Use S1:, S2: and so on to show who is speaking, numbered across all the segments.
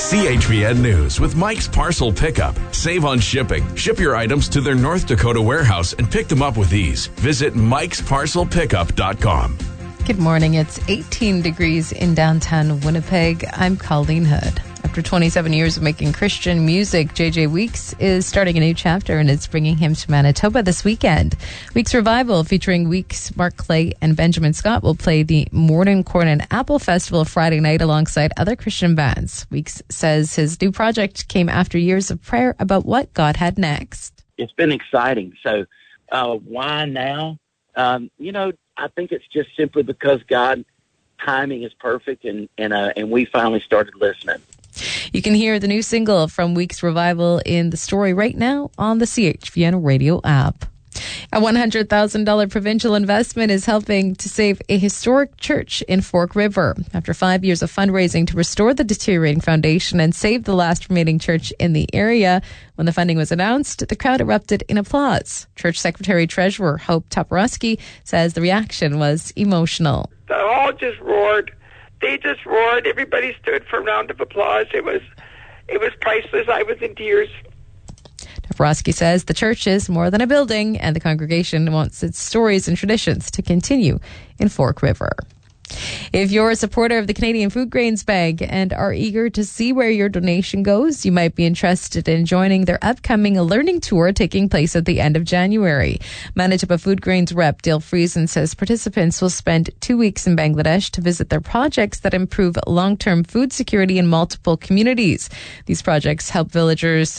S1: CHVN News with Mike's Parcel Pickup. Save on shipping. Ship your items to their North Dakota warehouse and pick them up with ease. Visit mikesparcelpickup.com.
S2: Good morning. It's 18 degrees in downtown Winnipeg. I'm Colleen Hood. After 27 years of making Christian music, JJ Weeks is starting a new chapter, and it's bringing him to Manitoba this weekend. Weeks Revival, featuring Weeks, Mark Clay, and Benjamin Scott, will play the Morning Corn and Apple Festival Friday night alongside other Christian bands. Weeks says his new project came after years of prayer about what God had next.
S3: It's been exciting. So why now? I think it's just simply because God's timing is perfect, and we finally started listening.
S2: You can hear the new single from Weeks Revival in the story right now on the CHVN radio app. A $100,000 provincial investment is helping to save a historic church in Fork River. After 5 years of fundraising to restore the deteriorating foundation and save the last remaining church in the area, when the funding was announced, the crowd erupted in applause. Church Secretary-Treasurer Hope Toporowski says the reaction was emotional.
S4: They all just roared. They just roared. Everybody stood for a round of applause. It was priceless. I was in tears.
S2: Toporowski says the church is more than a building, and the congregation wants its stories and traditions to continue in Fork River. If you're a supporter of the Canadian Food Grains Bank and are eager to see where your donation goes, you might be interested in joining their upcoming learning tour taking place at the end of January. Manitoba Food Grains rep Dale Friesen says participants will spend 2 weeks in Bangladesh to visit their projects that improve long-term food security in multiple communities. These projects help villages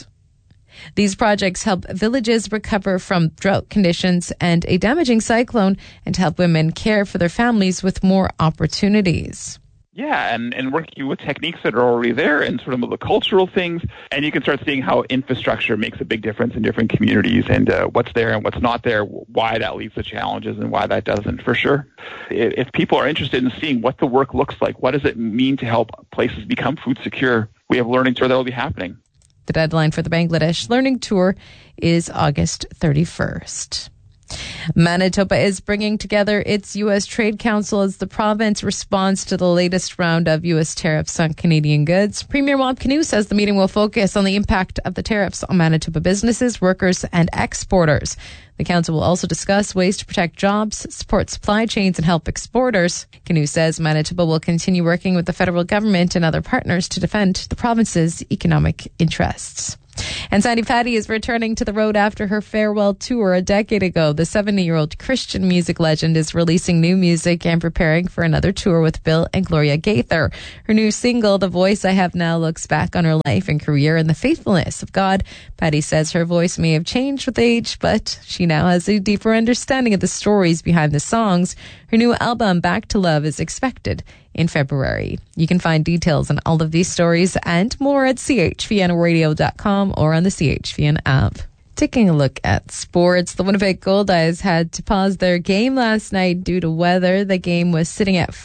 S2: recover from drought conditions and a damaging cyclone, and help women care for their families with more opportunities.
S5: Yeah, and working with techniques that are already there and sort of the cultural things, and you can start seeing how infrastructure makes a big difference in different communities, and what's there and what's not there, why that leads to challenges and why that doesn't, for sure. If people are interested in seeing what the work looks like, what does it mean to help places become food secure, we have learning tour that will be happening.
S2: The deadline for the Bangladesh Learning Tour is August 31st. Manitoba is bringing together its U.S. Trade Council as the province responds to the latest round of U.S. tariffs on Canadian goods. Premier Wab Kinew says the meeting will focus on the impact of the tariffs on Manitoba businesses, workers, and exporters. The council will also discuss ways to protect jobs, support supply chains, and help exporters. Kinew says Manitoba will continue working with the federal government and other partners to defend the province's economic interests. And Sandi Patty is returning to the road after her farewell tour a decade ago. The 70-year-old Christian music legend is releasing new music and preparing for another tour with Bill and Gloria Gaither. Her new single, The Voice I Have Now, looks back on her life and career and the faithfulness of God. Patty says her voice may have changed with age, but she now has a deeper understanding of the stories behind the songs. Her new album, Back to Love, is expected in February. You can find details on all of these stories and more at chvnradio.com or on the CHVN app. Taking a look at sports, the Winnipeg Goldeyes had to pause their game last night due to weather. The game was sitting at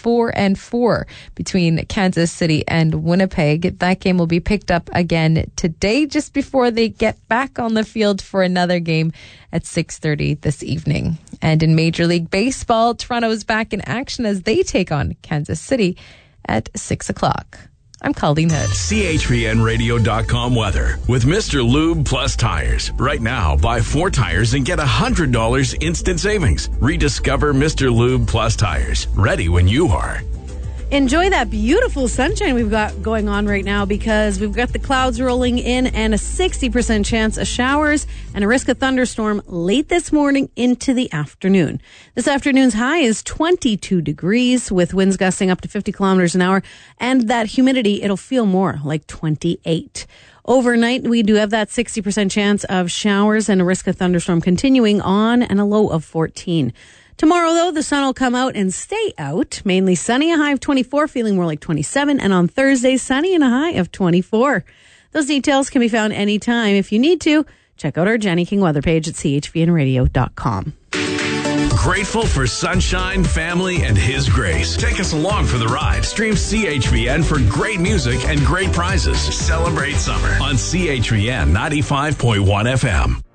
S2: 4-4 between Kansas City and Winnipeg. That game will be picked up again today, just before they get back on the field for another game at 6:30 this evening. And in Major League Baseball, Toronto is back in action as they take on Kansas City at 6 o'clock. I'm Colleen Hood.
S1: CHVNradio.com weather with Mr. Lube Plus Tires. Right now, buy 4 tires and get $100 instant savings. Rediscover Mr. Lube Plus Tires. Ready when you are.
S6: Enjoy that beautiful sunshine we've got going on right now, because we've got the clouds rolling in and a 60% chance of showers and a risk of thunderstorm late this morning into the afternoon. This afternoon's high is 22 degrees with winds gusting up to 50 kilometers an hour, and that humidity, it'll feel more like 28. Overnight, we do have that 60% chance of showers and a risk of thunderstorm continuing on, and a low of 14. Tomorrow, though, the sun will come out and stay out. Mainly sunny, a high of 24, feeling more like 27. And on Thursday, sunny and a high of 24. Those details can be found anytime. If you need to, check out our Jenny King weather page at chvnradio.com.
S1: Grateful for sunshine, family, and His grace. Take us along for the ride. Stream CHVN for great music and great prizes. Celebrate summer on CHVN 95.1 FM.